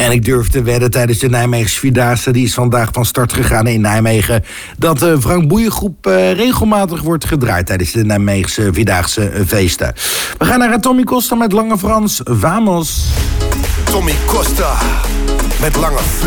En ik durf te wedden tijdens de Nijmeegse Vierdaagse, die is vandaag van start gegaan in Nijmegen, dat Frank Boeiengroep regelmatig wordt gedraaid tijdens de Nijmeegse Vierdaagse feesten. We gaan naar Tommy Costa met Lange Frans. Vamos! Tommy Costa met Lange Frans.